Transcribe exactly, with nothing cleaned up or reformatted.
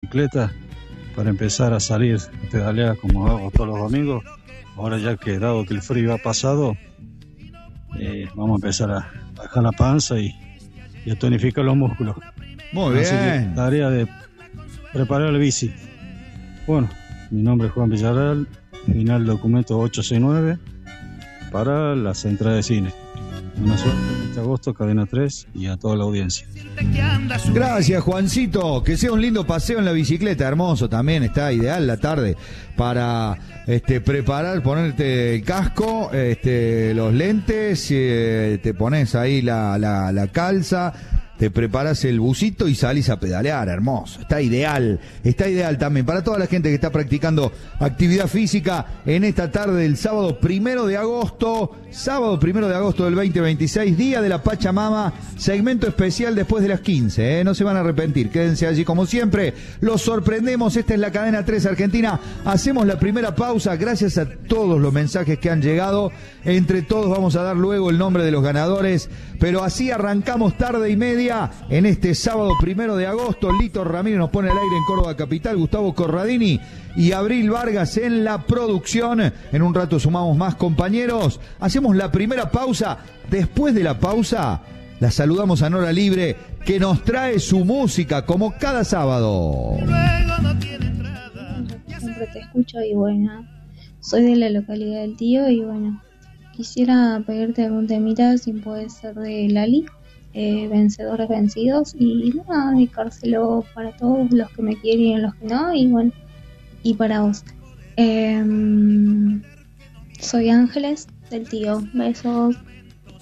bicicleta para empezar a salir a pedalear como hago todos los domingos. Ahora ya que dado que el frío ha pasado, eh, vamos a empezar a bajar la panza y, y a tonificar los músculos. Muy Así bien. que, tarea de preparar la bici. Bueno, mi nombre es Juan Villarreal, final documento ochocientos sesenta y nueve para la central de cine. Buena suerte este agosto, Cadena tres, y a toda la audiencia. Gracias, Juancito. Que sea un lindo paseo en la bicicleta, hermoso también. Está ideal la tarde para este, preparar, ponerte el casco, este, los lentes, eh, te pones ahí la, la, la calza, te preparas el busito y salís a pedalear, hermoso. Está ideal, está ideal también para toda la gente que está practicando actividad física en esta tarde del sábado primero de agosto, sábado primero de agosto del veinte veintiséis, Día de la Pachamama, segmento especial después de las quince, ¿eh? No se van a arrepentir, quédense allí como siempre, los sorprendemos, esta es la Cadena tres Argentina, hacemos la primera pausa, gracias a todos los mensajes que han llegado, entre todos vamos a dar luego el nombre de los ganadores, pero así arrancamos tarde y media en este sábado primero de agosto. Lito Ramírez nos pone al aire en Córdoba Capital, Gustavo Corradini y Abril Vargas en la producción. En un rato sumamos más compañeros. Hacemos la primera pausa. Después de la pausa, la saludamos a Nora Libre, que nos trae su música como cada sábado. Siempre te escucho y bueno, soy de la localidad del Tío y bueno, quisiera pedirte algún temita, si puede ser de Lali. Eh, vencedores vencidos y nada, dedicárselo para todos los que me quieren y los que no, y bueno, y para vos. Eh, soy Ángeles del Tío, besos.